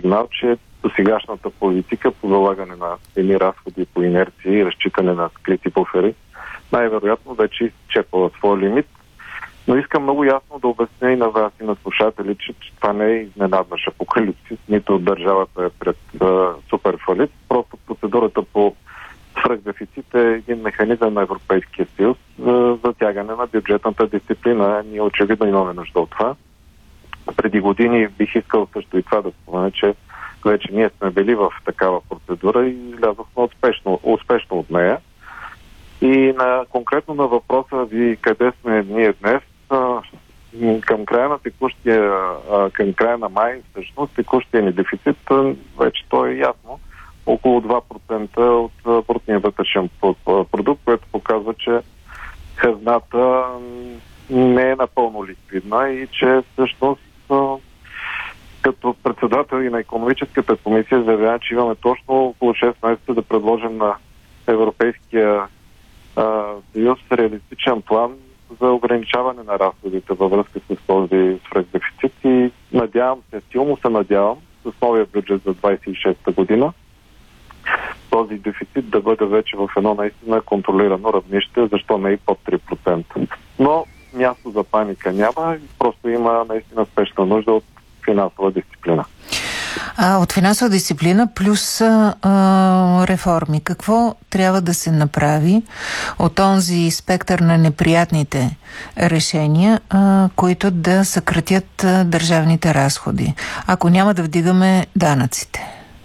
сигнал, че досегашната политика по залагане на едни разходи по инерция и разчитане на скрити буфери най-вероятно вече изчепва своя лимит. Но искам много ясно да обясня и на вас и на слушатели, че това не е изненадващ апокалипсис, нито държавата е пред супер фалит. Просто процедурата по свръхдефицит е един механизъм на Европейския съюз за затягане на бюджетната дисциплина. Ние очевидно имаме нужда от това. Преди години бих искал също и това да спомена, че вече ние сме били в такава процедура и влязохме успешно от нея. И конкретно на въпроса ви къде сме ние днес, към края на май, всъщност, текущия ни дефицит, вече то е ясно, около 2% от брутния вътрешен продукт, което показва, че хазната не е напълно ликвидна и че всъщност като председател и на икономическата комисия заявявам, че имаме точно около 6 месеца да предложим на Европейския съюз реалистичен план за ограничаване на разходите във връзка с този свръхдефицит и силно се надявам с новия бюджет за 26-та година този дефицит да бъде вече в едно наистина контролирано равнище, защо не и под 3%. Но място за паника няма, просто има наистина спешна нужда от финансова дисциплина. От финансова дисциплина плюс реформи. Какво трябва да се направи от този спектър на неприятните решения, които да съкратят държавните разходи, ако няма да вдигаме данъците?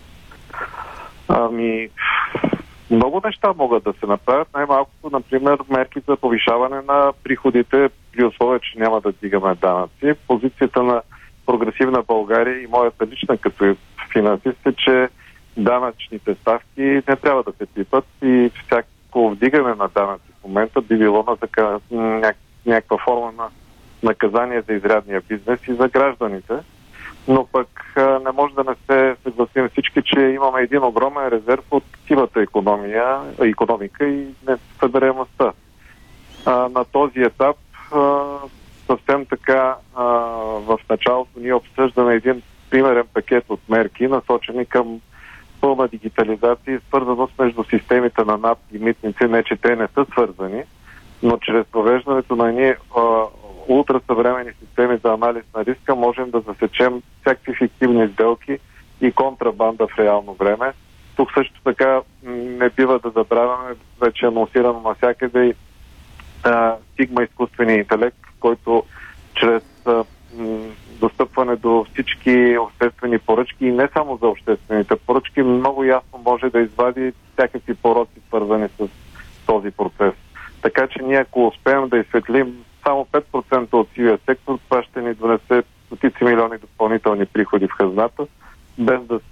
Много неща могат да се направят. Най-малкото, например, мерки за повишаване на приходите при условие, че няма да вдигаме данъци. Позицията на Прогресивна България и моята лична като финансист е, че данъчните ставки не трябва да се пипат и всяко вдигане на данъци в момента би било на някаква форма на наказание за изрядния бизнес и за гражданите. Но пък не може да не се съгласим всички, че имаме един огромен резерв от сивата икономика и несъбираемостта. На този етап съвсем така в началото ние обсъждаме един примерен пакет от мерки, насочени към пълна дигитализация и свързаност между системите на НАП и митници. Не, че те не са свързани, но чрез провеждането на едни ултрасъвременни системи за анализ на риска можем да засечем всякакви фиктивни сделки и контрабанда в реално време. Тук също така не бива да забравяме, вече анонсирано навсякъде и Сигма изкуствения интелект, който чрез достъпване до всички обществени поръчки и не само за обществените поръчки, много ясно може да извади всякакви пороци, свързани с този процес. Така че ние, ако успеем да изсветлим само 5% от сивия сектор, това ще ни донесе стотици милиони допълнителни приходи в хазната, без да